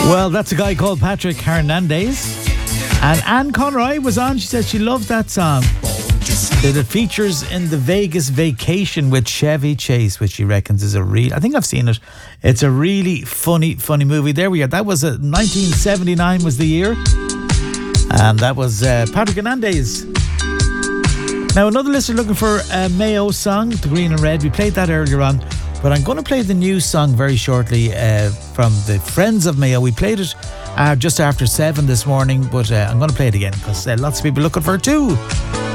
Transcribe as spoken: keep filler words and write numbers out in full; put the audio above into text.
Well, that's a guy called Patrick Hernandez. And Anne Conroy was on. She said she loves that song. That it features in the Vegas Vacation with Chevy Chase, which she reckons is a real... I think I've seen it. It's a really funny, funny movie. There we are. That was a nineteen seventy-nine was the year. And that was uh, Patrick Hernandez. Now, another listener looking for a Mayo song, The Green and Red. We played that earlier on. But I'm going to play the new song very shortly uh, from the Friends of Mayo. We played it uh, just after seven this morning, but uh, I'm going to play it again because uh, lots of people are looking for it too.